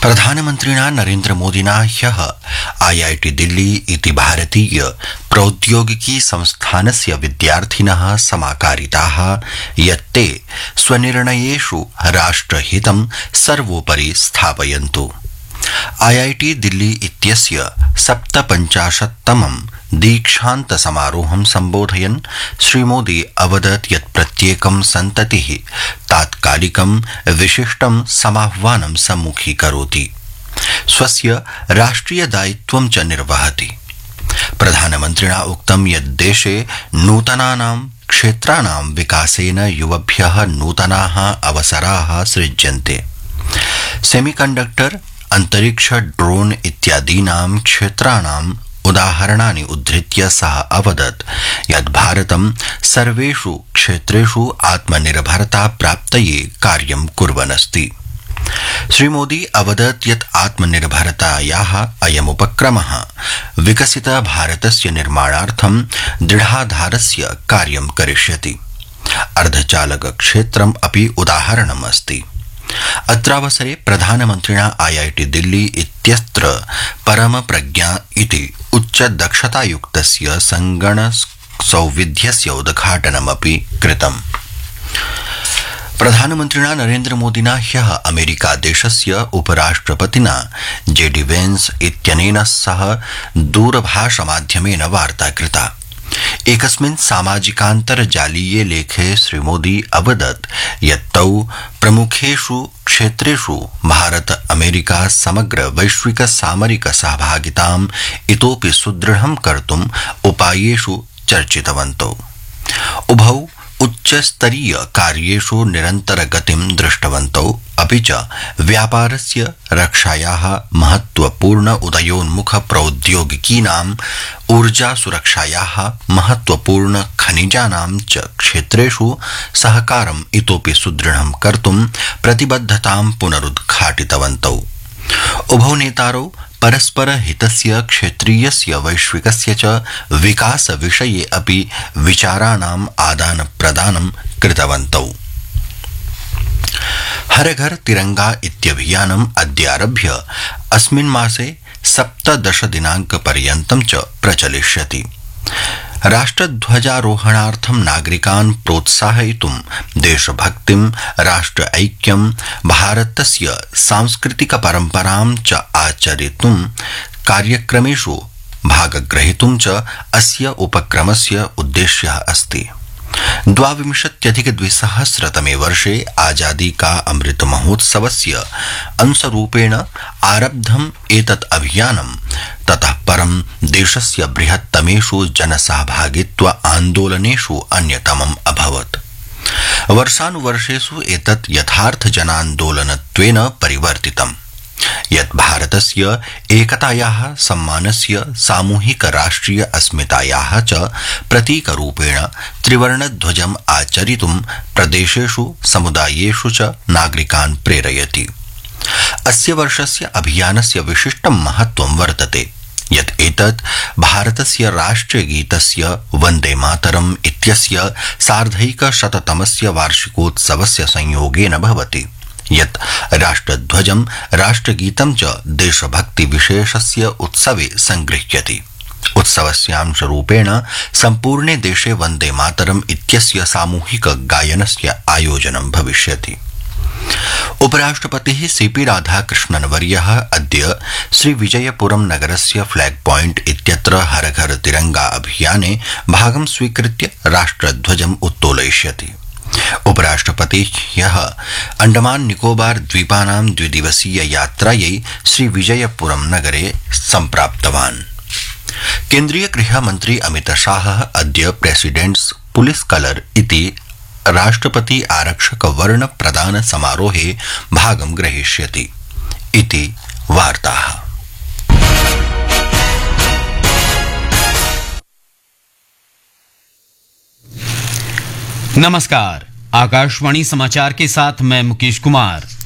प्रधानमन्त्रिणा नरेन्द्रमोदिना ह्यः IIT दिल्ली इति भारतीय प्रौद्योगिकी संस्थानस्य विद्यार्थिनः समाकारिताः यत् ते स्वनिर्णयेषु राष्ट्रहितं सर्वोपरि स्थापयन्तु। IIT दिल्ली इत्यस्य 57तमं दीक्षान्त समारोहं सम्बोधयन् श्रीमोदी अवदत् यत् प्रत्येकं सन्ततिः तात्कालिकं विशिष्टं समाह्वानं सम्मुखीकरोति, स्वस्य राष्ट्रिय दायित्वं च निर्वहति। प्रधानमन्त्रिणा उक्तं यत् देशे नूतनानां क्षेत्राणां विकासेन युवभ्यः नूतनाः अवसराः सृज्यन्ते। सेमीकण्डक्टर, अंतरिक्ष, ड्रोन इत्यादीनां क्षेत्राणाम् उदाहरणानि उद्धृत्य सः अवदत् यत् भारतं सर्वेषु क्षेत्रेषु आत्मनिर्भरता प्राप्तये कार्यं कुर्वन् अस्ति। श्रीमोदी अवदत् यत् आत्मनिर्भरतायाः अयमुपक्रमः विकसित भारतस्य निर्माणार्थं दृढाधारस्य कार्यं करिष्यति। अर्धचालक क्षेत्रम् अपि उदाहरणम् अस्ति। अत्रावसरे प्रधानमन्त्रिणा IIT दिल्ली इत्यत्र परम प्रज्ञा इति उच्च दक्षतायुक्तस्य संगणकसौविध्यस्य उद्घाटनमपि कृतम्। प्रधानमन्त्रिणा नरेन्द्रमोदिना ह्यः अमेरिका देशस्य उपराष्ट्रपतिना JD वेन्स इत्यनेन सह दूरभाषमाध्यमेन वार्ता कृता। एकस्मिन् सामाजिकान्तर्जालीये लेखे श्रीमोदी अवदत् यत् तौ प्रमुखेषु क्षेत्रेषु भारत अमेरिका समग्र वैश्विक सामरिक सहभागिताम् इतोपि सुदृढं कर्तुम् उपायेषु चर्चितवन्तौ। उभौ उच्चस्तरीय कार्येषु निरन्तरगतिं दृष्टवन्तौ, अपि च व्यापारस्य, रक्षायाः, महत्वपूर्ण उदयोन्मुख प्रौद्योगिकीनाम्, ऊर्जा सुरक्षायाः, महत्वपूर्ण खनिजानां च क्षेत्रेषु सहकारम् इतोपि सुदृढं कर्तुं प्रतिबद्धतां पुनरुद्घाटितवन्तौ। उभौ नेतारौ परस्पर हितस्य, क्षेत्रीयस्य, वैश्विकस्य च विकास विषये अपि विचाराणाम् आदान प्रदानं कृतवन्तौ। हर घर तिरंगा इत्यभियानम् अद्यारभ्य अस्मिन् मासे 17 दिनाङ्कपर्यन्तं च प्रचलिष्यति। राष्ट्रध्वजारोहणार्थं नागरिकान् प्रोत्साहयितुं देशभक्तिं, राष्ट्र ऐक्यं, भारतस्य सांस्कृतिक परम्परां च आचरितुं कार्यक्रमेषु भागग्रहीतुं च अस्य उपक्रमस्य उद्देश्यः अस्ति। 2022 वर्षे आजादी का अमृत महोत्सवस्य अंशरूपेण आरब्धम् एतत् अभियानं ततः परं देशस्य बृहत्तमेषु जनसहभागित्व आन्दोलनेषु अन्यतमम् अभवत्। वर्षानुवर्षेषु एतत् यथार्थ जनान्दोलनत्वेन परिवर्तितम्, यत् भारतस्य एकतायाः, सम्मानस्य, सामूहिक राष्ट्रिय अस्मितायाः च प्रतीकरूपेण त्रिवर्णध्वजम् आचरितुं प्रदेशेषु, समुदायेषु च नागरिकान् प्रेरयति। अस्य वर्षस्य अभियानस्य विशिष्टं महत्वं वर्तते यत् एतत् भारतस्य राष्ट्रियगीतस्य वन्दे मातरम् इत्यस्य सार्धैकशततमस्य वार्षिकोत्सवस्य संयोगेन भवति, यत् राष्ट्रध्वजं, राष्ट्रगीतं च देशभक्ति विशेषस्य उत्सवे संगृह्यति। उत्सवस्यांशरूपेण सम्पूर्णे देशे वन्दे मातरम् इत्यस्य सामूहिक गायनस्य आयोजनं भविष्यति। उपराष्ट्रपतिः CP राधाकृष्णन् वर्यः अद्य श्रीविजयपुरं नगरस्य फ्लैग पॉइंट इत्यत्र हर घर तिरंगा अभियाने भागं स्वीकृत्य राष्ट्रध्वजम् उत्तोलयिष्यति। उपराष्ट्रपति ह्यः अंडमान निकोबार द्वीपानां द्विदिवसीय यात्रायै श्रीविजयपुरं नगरे सम्प्राप्तवान्। केन्द्रीय गृहमन्त्री अमित शाहः अद्य प्रेसिडेंट्स पुलिस कलर इति राष्ट्रपति आरक्षक वर्ण प्रदान समारोहे भागं ग्रहीष्यति इति वार्ताः। नमस्कार, आकाशवाणी समाचार के साथ मैं मुकेश कुमार।